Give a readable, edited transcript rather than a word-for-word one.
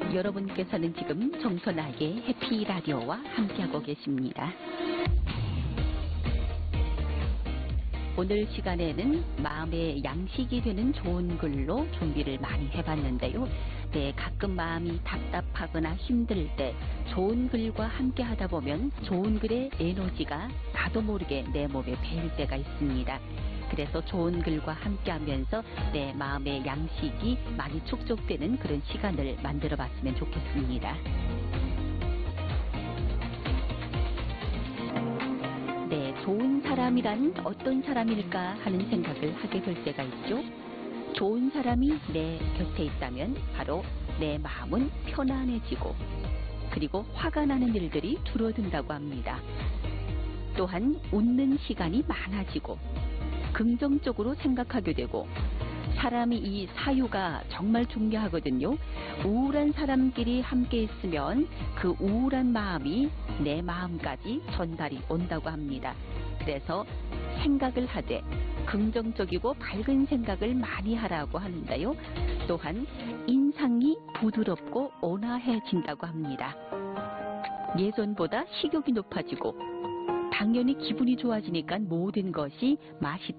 여러분께서는 지금 정선아의 해피라디오와 함께하고 계십니다. 오늘 시간에는 마음의 양식이 되는 좋은 글로 준비를 많이 해봤는데요. 네, 가끔 마음이 답답하거나 힘들 때 좋은 글과 함께 하다 보면 좋은 글의 에너지가 나도 모르게 내 몸에 배일 때가 있습니다. 그래서 좋은 글과 함께 하면서 내 마음의 양식이 많이 축적되는 그런 시간을 만들어 봤으면 좋겠습니다. 네, 좋은 사람이란 어떤 사람일까 하는 생각을 하게 될 때가 있죠. 좋은 사람이 내 곁에 있다면 바로 내 마음은 편안해지고 그리고 화가 나는 일들이 줄어든다고 합니다. 또한 웃는 시간이 많아지고 긍정적으로 생각하게 되고 사람이 이 사유가 정말 중요하거든요. 우울한 사람끼리 함께 있으면 그 우울한 마음이 내 마음까지 전달이 온다고 합니다. 그래서 생각을 하되 긍정적이고 밝은 생각을 많이 하라고 하는데요. 또한 인상이 부드럽고 온화해진다고 합니다. 예전보다 식욕이 높아지고 당연히 기분이 좋아지니까 모든 것이 맛있다.